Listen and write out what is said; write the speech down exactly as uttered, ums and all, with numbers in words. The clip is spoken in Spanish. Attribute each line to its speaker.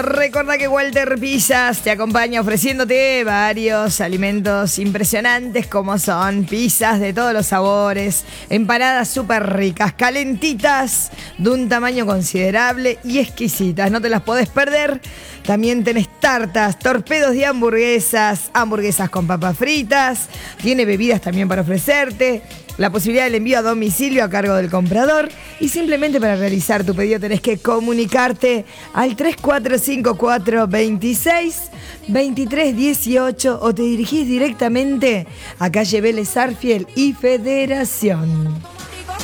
Speaker 1: Recuerda que Walter Pizzas te acompaña ofreciéndote varios alimentos impresionantes como son pizzas de todos los sabores, empanadas súper ricas, calentitas, de un tamaño considerable y exquisitas. No te las podés perder. También tenés tartas, torpedos de hamburguesas, hamburguesas con papas fritas. Tiene bebidas también para ofrecerte. La posibilidad del envío a domicilio a cargo del comprador. Y simplemente para realizar tu pedido tenés que comunicarte al tres cuatro cinco cuatro, veintiséis, veintitrés, dieciocho o te dirigís directamente a calle Vélez Arfiel y Federación.